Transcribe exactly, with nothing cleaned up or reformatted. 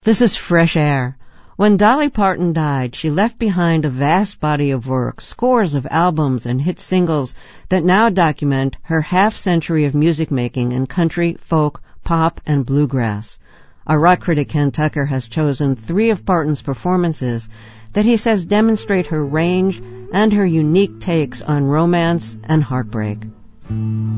This is fresh air. When Dolly Parton died, she left behind a vast body of work, scores of albums and hit singles that now document her half-century of music making in country, folk, pop, and bluegrass. Our rock critic Ken Tucker has chosen three of Parton's performances that he says demonstrate her range and her unique takes on romance and heartbreak.